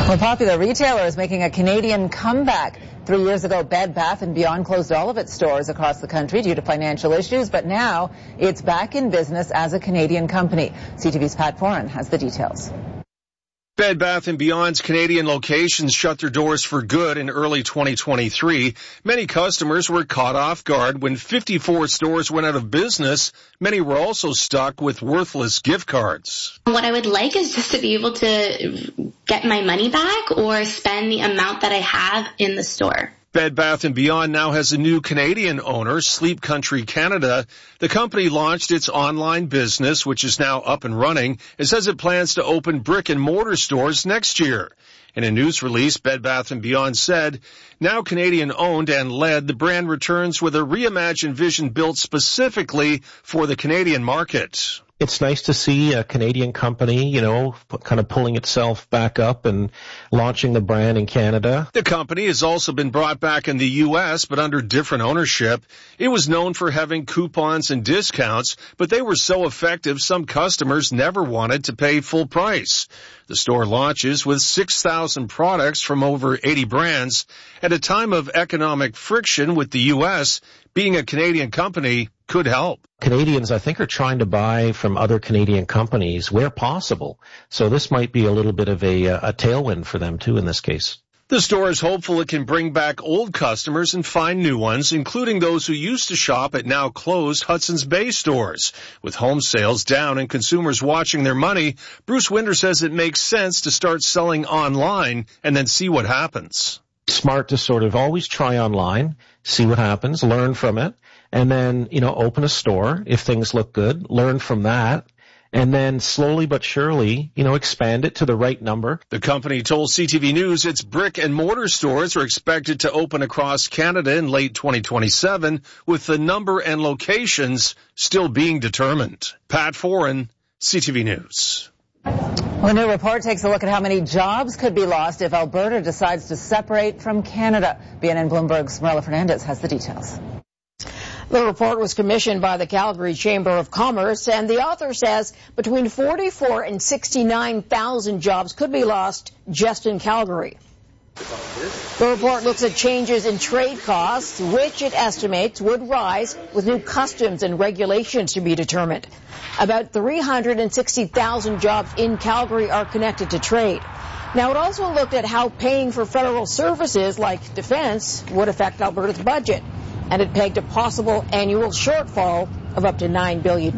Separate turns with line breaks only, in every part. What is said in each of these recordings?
A popular retailer is making a Canadian comeback. 3 years ago, Bed Bath & Beyond closed all of its stores across the country due to financial issues, but now it's back in business as a Canadian company. CTV's Pat Foran has the details.
Bed Bath & Beyond's Canadian locations shut their doors for good in early 2023. Many customers were caught off guard when 54 stores went out of business. Many were also stuck with worthless gift cards.
What I would like is just to be able to get my money back or spend the amount that I have in the store.
Bed Bath & Beyond now has a new Canadian owner, Sleep Country Canada. The company launched its online business, which is now up and running. It says it plans to open brick-and-mortar stores next year. In a news release, Bed Bath & Beyond said, now Canadian-owned and led, the brand returns with a reimagined vision built specifically for the Canadian market.
It's nice to see a Canadian company, kind of pulling itself back up and launching the brand in Canada.
The company has also been brought back in the U.S., but under different ownership. It was known for having coupons and discounts, but they were so effective some customers never wanted to pay full price. The store launches with 6,000 products from over 80 brands. At a time of economic friction with the U.S., being a Canadian company could help.
Canadians, I think, are trying to buy from other Canadian companies where possible. So this might be a little bit of a tailwind for them, too, in this case.
The store is hopeful it can bring back old customers and find new ones, including those who used to shop at now closed Hudson's Bay stores. With home sales down and consumers watching their money, Bruce Winder says it makes sense to start selling online and then see what happens.
Smart to sort of always try online, see what happens, learn from it, and then, open a store if things look good, learn from that, and then slowly but surely, expand it to the right number.
The company told CTV News its brick-and-mortar stores are expected to open across Canada in late 2027, with the number and locations still being determined. Pat Foran, CTV News.
Well, a new report takes a look at how many jobs could be lost if Alberta decides to separate from Canada. BNN Bloomberg's Marilla Fernandez has the details.
The report was commissioned by the Calgary Chamber of Commerce, and the author says between 44 and 69,000 jobs could be lost just in Calgary. The report looks at changes in trade costs, which it estimates would rise with new customs and regulations to be determined. About 360,000 jobs in Calgary are connected to trade. Now, it also looked at how paying for federal services like defense would affect Alberta's budget, and it pegged a possible annual shortfall of up to $9 billion.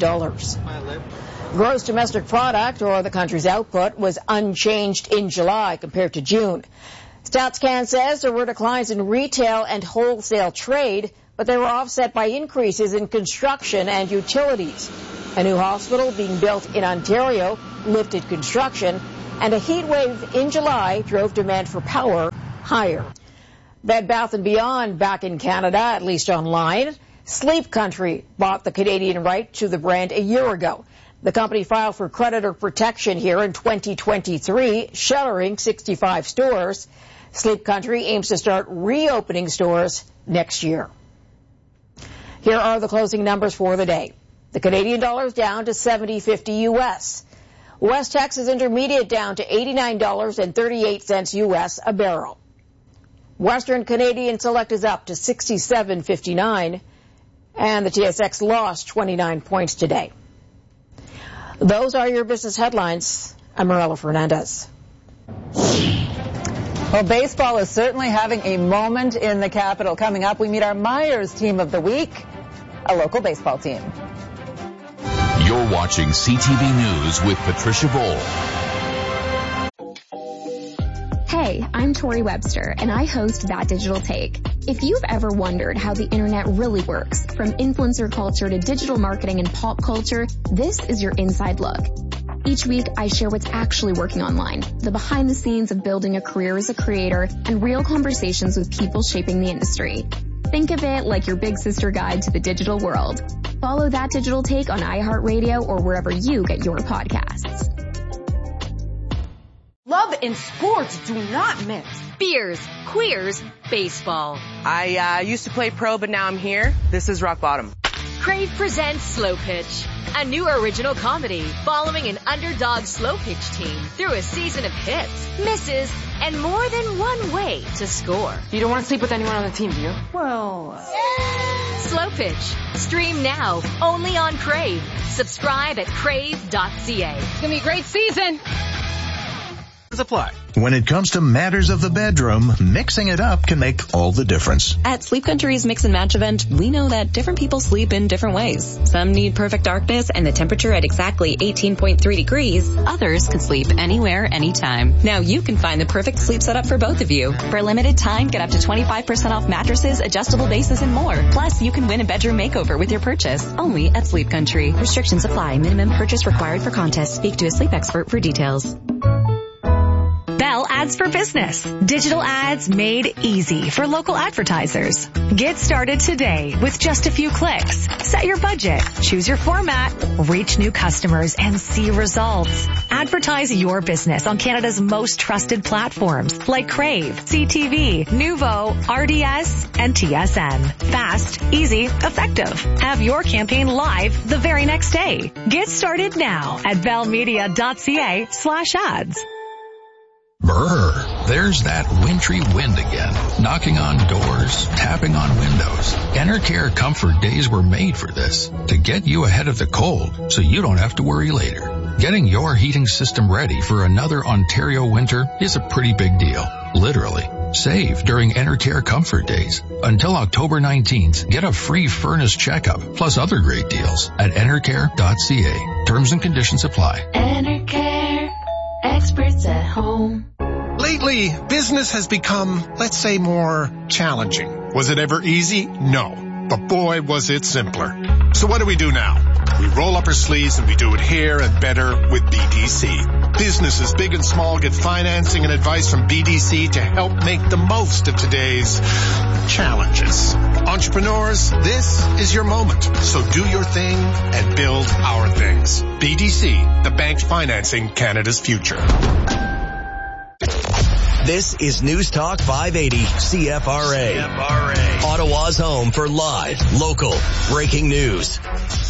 Gross domestic product, or the country's output, was unchanged in July compared to June. StatsCan says there were declines in retail and wholesale trade, but they were offset by increases in construction and utilities. A new hospital being built in Ontario lifted construction, and a heat wave in July drove demand for power higher. Bed Bath & Beyond back in Canada, at least online. Sleep Country bought the Canadian right to the brand a year ago. The company filed for creditor protection here in 2023, shuttering 65 stores. Sleep Country aims to start reopening stores next year. Here are the closing numbers for the day. The Canadian dollar is down to $70.50 U.S. West Texas Intermediate down to $89.38 U.S. a barrel. Western Canadian Select is up to $67.59, and the TSX lost 29 points today. Those are your business headlines. I'm Marilla Fernandez.
Well, baseball is certainly having a moment in the capital. Coming up, we meet our Myers Team of the Week, a local baseball team.
You're watching CTV News with Patricia Bowl.
Hey, I'm Tori Webster, and I host That Digital Take. If you've ever wondered how the internet really works, from influencer culture to digital marketing and pop culture, this is your inside look. Each week, I share what's actually working online, the behind the scenes of building a career as a creator, and real conversations with people shaping the industry. Think of it like your big sister guide to the digital world. Follow That Digital Take on iHeartRadio or wherever you get your podcasts.
Love and sports do not mix.
Beers, queers, baseball.
I used to play pro, but now I'm here. This is rock bottom.
Crave presents Slow Pitch, a new original comedy following an underdog slow pitch team through a season of hits, misses, and more than one way to score.
You don't want to sleep with anyone on the team, do you?
Well, Slow Pitch. Stream now, only on Crave. Subscribe at crave.ca.
It's going to be a great season.
Apply. When it comes to matters of the bedroom, mixing it up can make all the difference.
At Sleep Country's Mix and Match event, we know that different people sleep in different ways. Some need perfect darkness and the temperature at exactly 18.3 degrees. Others could sleep anywhere, anytime. Now you can find the perfect sleep setup for both of you. For a limited time, get up to 25% off mattresses, adjustable bases, and more. Plus, you can win a bedroom makeover with your purchase. Only at Sleep Country. Restrictions apply. Minimum purchase required for contest. Speak to a sleep expert for details.
Bell Ads for Business. Digital ads made easy for local advertisers. Get started today with just a few clicks. Set your budget, choose your format, reach new customers, and see results. Advertise your business on Canada's most trusted platforms like Crave, CTV, Nuvo, RDS, and TSN. Fast, easy, effective. Have your campaign live the very next day. Get started now at bellmedia.ca/ads.
Brr, there's that wintry wind again, knocking on doors, tapping on windows. Enercare Comfort Days were made for this, to get you ahead of the cold so you don't have to worry later. Getting your heating system ready for another Ontario winter is a pretty big deal, literally. Save during Enercare Comfort Days. Until October 19th, get a free furnace checkup, plus other great deals at enercare.ca. Terms and conditions apply.
Enercare, experts at home.
Lately, business has become, let's say, more challenging. Was it ever easy? No. But boy, was it simpler. So what do we do now? We roll up our sleeves and we do it here and better with BDC. Businesses big and small get financing and advice from BDC to help make the most of today's challenges. Entrepreneurs, this is your moment. So do your thing and build our things. BDC, the bank financing Canada's future.
This is News Talk 580 CFRA. Ottawa's home for live, local, breaking news.